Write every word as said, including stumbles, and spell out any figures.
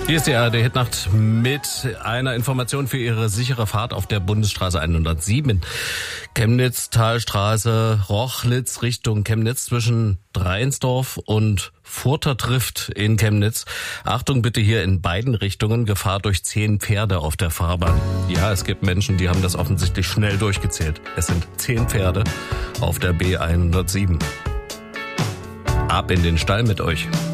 Hier ist die A R D-Hitnacht mit einer Information für Ihre sichere Fahrt auf der Bundesstraße hundertsieben. Chemnitz, Talstraße, Rochlitz Richtung Chemnitz zwischen Dreinsdorf und Furter Trift in Chemnitz. Achtung bitte hier in beiden Richtungen, Gefahr durch zehn Pferde auf der Fahrbahn. Ja, es gibt Menschen, die haben das offensichtlich schnell durchgezählt. Es sind zehn Pferde auf der B hundertsieben. Ab in den Stall mit euch.